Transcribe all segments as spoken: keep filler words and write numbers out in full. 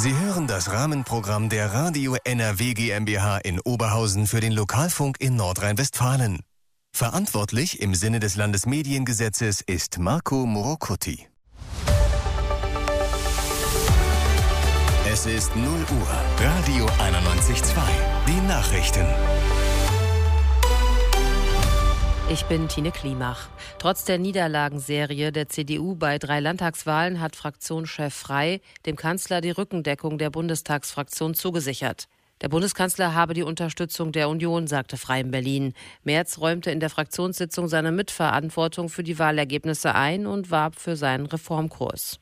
Sie hören das Rahmenprogramm der Radio N R W GmbH in Oberhausen für den Lokalfunk in Nordrhein-Westfalen. Verantwortlich im Sinne des Landesmediengesetzes ist Marco Morocuti. Es ist null Uhr. Radio einundneunzig Komma zwei. Die Nachrichten. Ich bin Tine Klimach. Trotz der Niederlagenserie der C D U bei drei Landtagswahlen hat Fraktionschef Frey dem Kanzler die Rückendeckung der Bundestagsfraktion zugesichert. Der Bundeskanzler habe die Unterstützung der Union, sagte Frey in Berlin. Merz räumte in der Fraktionssitzung seine Mitverantwortung für die Wahlergebnisse ein und warb für seinen Reformkurs.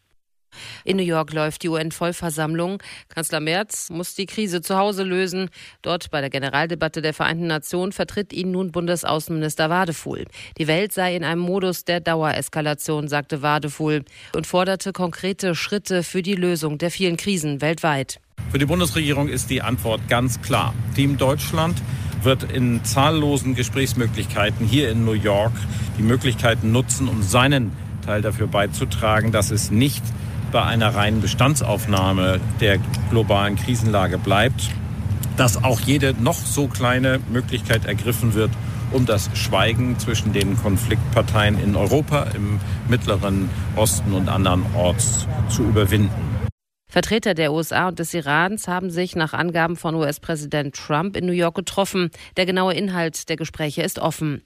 In New York läuft die U N-Vollversammlung. Kanzler Merz muss die Krise zu Hause lösen. Dort bei der Generaldebatte der Vereinten Nationen vertritt ihn nun Bundesaußenminister Wadefuhl. Die Welt sei in einem Modus der Dauereskalation, sagte Wadefuhl und forderte konkrete Schritte für die Lösung der vielen Krisen weltweit. Für die Bundesregierung ist die Antwort ganz klar. Team Deutschland wird in zahllosen Gesprächsmöglichkeiten hier in New York die Möglichkeiten nutzen, um seinen Teil dafür beizutragen, dass es nicht bei einer reinen Bestandsaufnahme der globalen Krisenlage bleibt, dass auch jede noch so kleine Möglichkeit ergriffen wird, um das Schweigen zwischen den Konfliktparteien in Europa, im Mittleren Osten und anderen Orts zu überwinden. Vertreter der U S A und des Irans haben sich nach Angaben von U S-Präsident Trump in New York getroffen. Der genaue Inhalt der Gespräche ist offen.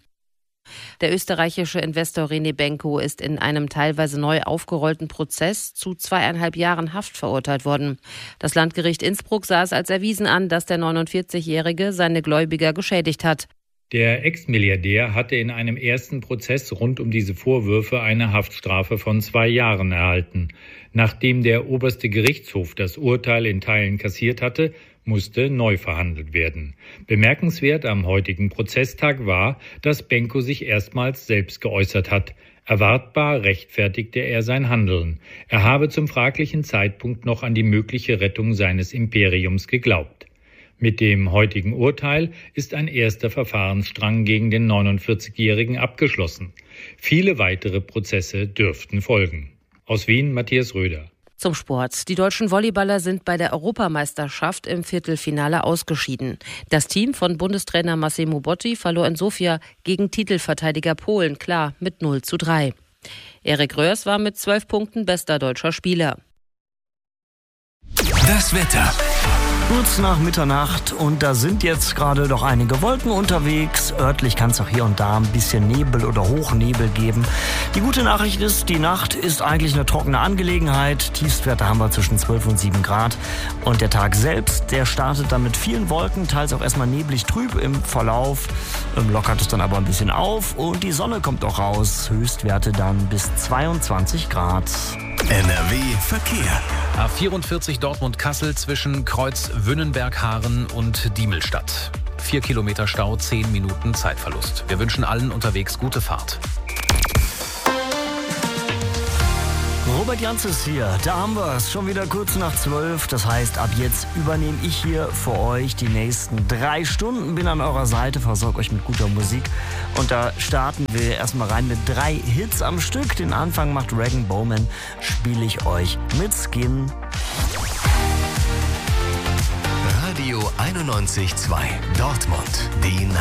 Der österreichische Investor René Benko ist in einem teilweise neu aufgerollten Prozess zu zweieinhalb Jahren Haft verurteilt worden. Das Landgericht Innsbruck sah es als erwiesen an, dass der neunundvierzigjährige seine Gläubiger geschädigt hat. Der Ex-Milliardär hatte in einem ersten Prozess rund um diese Vorwürfe eine Haftstrafe von zwei Jahren erhalten. Nachdem der oberste Gerichtshof das Urteil in Teilen kassiert hatte, musste neu verhandelt werden. Bemerkenswert am heutigen Prozesstag war, dass Benko sich erstmals selbst geäußert hat. Erwartbar rechtfertigte er sein Handeln. Er habe zum fraglichen Zeitpunkt noch an die mögliche Rettung seines Imperiums geglaubt. Mit dem heutigen Urteil ist ein erster Verfahrensstrang gegen den neunundvierzigjährigen abgeschlossen. Viele weitere Prozesse dürften folgen. Aus Wien, Matthias Röder. Zum Sport. Die deutschen Volleyballer sind bei der Europameisterschaft im Viertelfinale ausgeschieden. Das Team von Bundestrainer Massimo Botti verlor in Sofia gegen Titelverteidiger Polen, klar, mit null zu drei. Erik Röhrs war mit zwölf Punkten bester deutscher Spieler. Das Wetter. Kurz nach Mitternacht und da sind jetzt gerade doch einige Wolken unterwegs. Örtlich kann es auch hier und da ein bisschen Nebel oder Hochnebel geben. Die gute Nachricht ist, die Nacht ist eigentlich eine trockene Angelegenheit. Tiefstwerte haben wir zwischen zwölf und sieben Grad. Und der Tag selbst, der startet dann mit vielen Wolken, teils auch erstmal neblig trüb im Verlauf. Lockert es dann aber ein bisschen auf und die Sonne kommt auch raus. Höchstwerte dann bis zweiundzwanzig Grad. N R W Verkehr. A vierundvierzig Dortmund-Kassel zwischen Kreuz Wünnenberg-Haaren und Diemelstadt. Vier Kilometer Stau, zehn Minuten Zeitverlust. Wir wünschen allen unterwegs gute Fahrt. Robert Janzes hier, da haben wir es, schon wieder kurz nach zwölf. Das heißt, ab jetzt übernehme ich hier für euch die nächsten drei Stunden, bin an eurer Seite, versorge euch mit guter Musik. Und da starten wir erstmal rein mit drei Hits am Stück. Den Anfang macht Regan Bowman, spiele ich euch mit Skin. Radio einundneunzig Komma zwei Dortmund, die